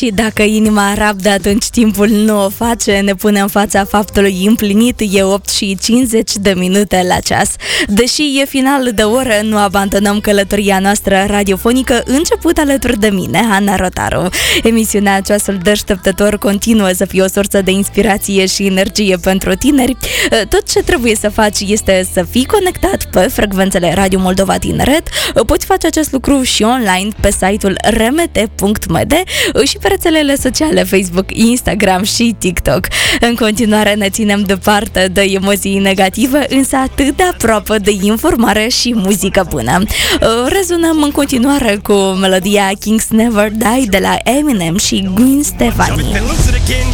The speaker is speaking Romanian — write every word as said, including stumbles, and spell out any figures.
Și dacă inima rabdă, atunci timpul nu o face, ne pune în fața faptului împlinit, e opt și cincizeci de minute la ceas. Deși e final de oră, nu abandonăm călătoria noastră radiofonică, început alături de mine, Ana Rotaru. Emisiunea Ceasul Deșteptător continuă să fie o sursă de inspirație și energie pentru tineri. Tot ce trebuie să faci este să fii conectat pe frecvențele Radio Moldova Tineret. Poți face acest lucru și online pe site-ul r m t punct m d și pe rețelele sociale Facebook, Instagram și TikTok. În continuare ne ținem departe de emoții negative, însă atât de aproape de informare și muzică bună. Rezonăm în continuare cu melodia Kings Never Die de la Eminem și Gwen Stefani.